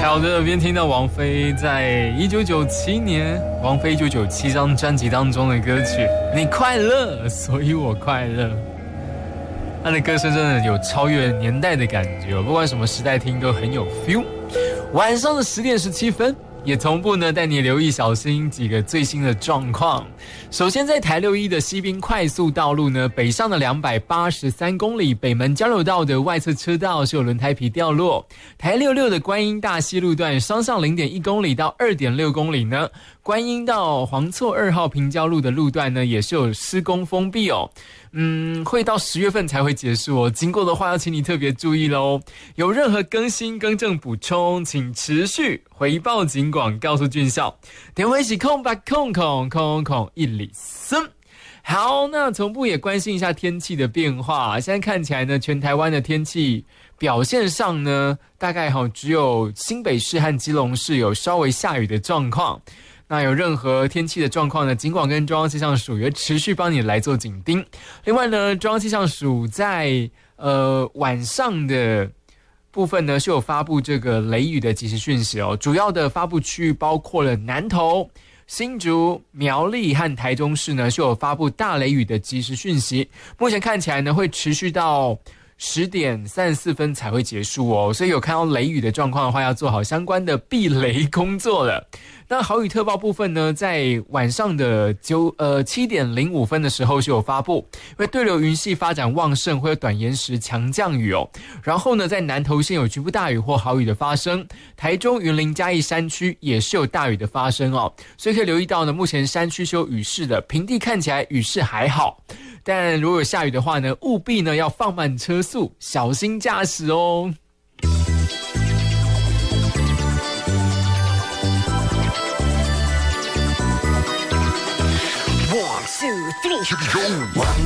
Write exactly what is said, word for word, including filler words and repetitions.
好的，边听到王菲在一九九七年王菲一九九七张专辑当中的歌曲《你快乐，所以我快乐》。她的歌声真的有超越年代的感觉，不管什么时代听都很有 feel。晚上的十点十七分。也同步呢，带你留意小心几个最新的状况。首先，在台六一的西滨快速道路呢，北上的两百八十三公里，北门交流道的外侧车道是有轮胎皮掉落。台六六的观音大溪路段，双向零点一公里到二点六公里呢，观音到黄厝二号平交路的路段呢，也是有施工封闭哦。嗯，会到十月份才会结束哦。经过的话，要请你特别注意喽。有任何更新、更正、补充，请持续回报警广，告诉俊孝。电话是空八空空空空一里森。好，那同步也关心一下天气的变化。现在看起来呢，全台湾的天气表现上呢，大概好只有新北市和基隆市有稍微下雨的状况。那有任何天气的状况呢，警广跟中央气象署也持续帮你来做警盯。另外呢，中央气象署在呃晚上的部分呢是有发布这个雷雨的即时讯息哦，主要的发布区域包括了南投、新竹、苗栗和台中市呢是有发布大雷雨的即时讯息，目前看起来呢会持续到十点三十四分才会结束哦，所以有看到雷雨的状况的话，要做好相关的避雷工作了。那豪雨特报部分呢，在晚上的九呃七点零五分的时候是有发布，因为对流云系发展旺盛，会有短延时强降雨哦。然后呢，在南投县有局部大雨或豪雨的发生，台中、云林、嘉义山区也是有大雨的发生哦，所以可以留意到呢，目前山区是有雨势的，平地看起来雨势还好。但如果有下雨的话呢，务必呢要放慢车速，小心驾驶哦。 One, two, three.